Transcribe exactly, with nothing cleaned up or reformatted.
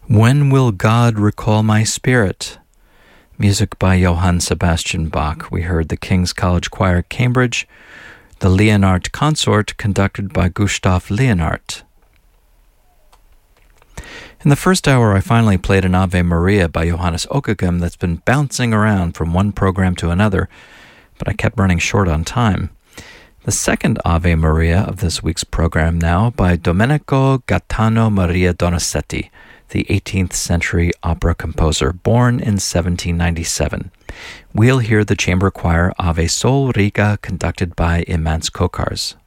When Will God Recall My Spirit? Music by Johann Sebastian Bach. We heard the King's College Choir, Cambridge, the Leonhardt Consort, conducted by Gustav Leonhardt. In the first hour, I finally played an Ave Maria by Johannes Ockeghem that's been bouncing around from one program to another, but I kept running short on time. The second Ave Maria of this week's program now by Domenico Gaetano Maria Donizetti, the eighteenth century opera composer, born in seventeen ninety-seven. We'll hear the chamber choir Ave Sol Riga conducted by Imants Kokars.